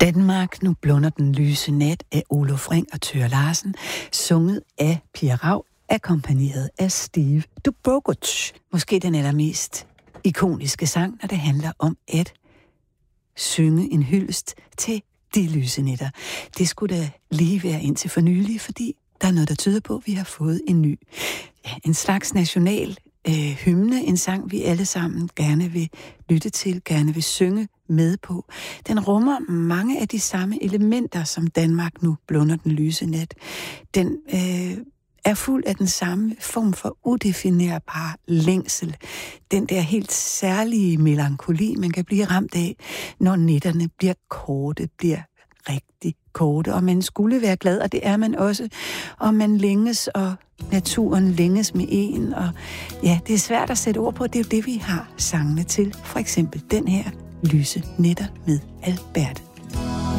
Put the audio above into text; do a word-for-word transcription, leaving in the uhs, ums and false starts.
Danmark, nu blunder den lyse nat af Olof Ring og Thøger Larsen, sunget af Pia Rau, akkompagneret af Steve Dubovic. Måske den allermest ikoniske sang, når det handler om at synge en hyldest til de lyse nætter. Det skulle da lige være indtil for nylig, fordi der er noget, der tyder på, at vi har fået en ny, ja, en slags national øh, hymne, en sang, vi alle sammen gerne vil lytte til, gerne vil synge med på. Den rummer mange af de samme elementer, som Danmark nu blunder den lyse nat. Den øh, er fuld af den samme form for udefinerbar længsel. Den der helt særlige melankoli, man kan blive ramt af, når nætterne bliver korte, bliver rigtig korte, og man skulle være glad, og det er man også, og man længes, og naturen længes med en, og ja, det er svært at sætte ord på, det er jo det, vi har sangene til. For eksempel den her, Lyse Nætter med Alberte.